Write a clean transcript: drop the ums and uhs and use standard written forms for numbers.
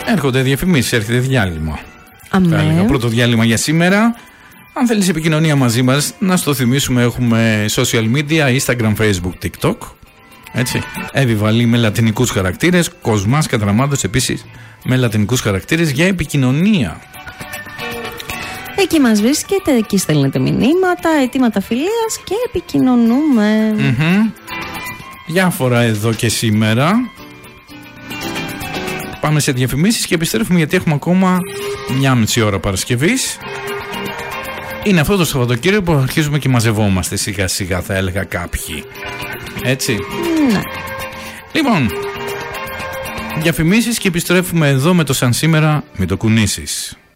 Έρχονται διαφημίσεις, έρχεται διάλειμμα. Αμέ. Πρώτο διάλειμμα για σήμερα. Αν θέλεις επικοινωνία μαζί μας, να στο θυμίσουμε, έχουμε social media, Instagram, Facebook, TikTok. Έτσι. Εύη με λατινικούς χαρακτήρες, Κοσμάς Κατραμάντος επίσης με λατινικούς χαρακτήρες για επικοινωνία. Εκεί μας βρίσκεται, εκεί στέλνετε μηνύματα, αιτήματα φιλίας και επικοινωνούμε. Διάφορα εδώ και σήμερα. Πάμε σε διαφημίσεις και επιστρέφουμε, γιατί έχουμε ακόμα 1,5 ώρα Παρασκευής. Είναι αυτό το Σαββατοκύριακο που αρχίζουμε και μαζευόμαστε σιγά σιγά, θα έλεγα κάποιοι. Έτσι. Ναι. Λοιπόν, διαφημίσεις και επιστρέφουμε εδώ με το Σαν Σήμερα, μην το κουνήσεις.